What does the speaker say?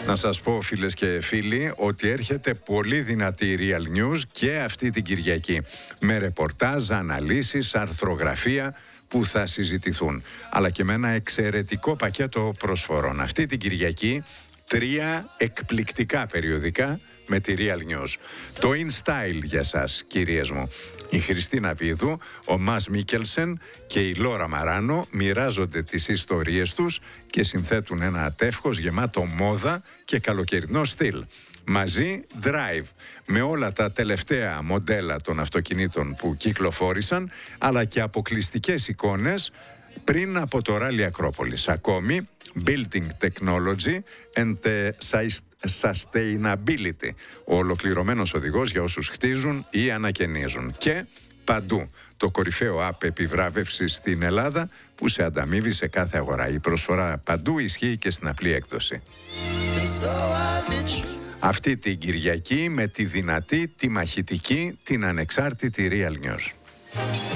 Να σας πω, φίλες και φίλοι, ότι έρχεται πολύ δυνατή Real News και αυτή την Κυριακή, με ρεπορτάζ, αναλύσεις, αρθρογραφία που θα συζητηθούν, αλλά και με ένα εξαιρετικό πακέτο προσφορών. Αυτή την Κυριακή 3 εκπληκτικά περιοδικά με τη Real News. Το InStyle για σας, κυρίες μου. Η Χριστίνα Βίδου, ο Μας Μίκελσεν και η Λόρα Μαράνο μοιράζονται τις ιστορίες τους και συνθέτουν ένα ατεύχος γεμάτο μόδα και καλοκαιρινό στυλ. Μαζί Drive, με όλα τα τελευταία μοντέλα των αυτοκινήτων που κυκλοφόρησαν, αλλά και αποκλειστικές εικόνες πριν από το Ράλι Ακρόπολης. Ακόμη Building Technology and Sustainability, ο ολοκληρωμένος οδηγός για όσους χτίζουν ή ανακαινίζουν. Και παντού το κορυφαίο app επιβράβευσης στην Ελλάδα που σε ανταμείβει σε κάθε αγορά. Η προσφορά παντού ισχύει και στην απλή έκδοση. Αυτή την Κυριακή με τη δυνατή, τη μαχητική, την ανεξάρτητη Real News.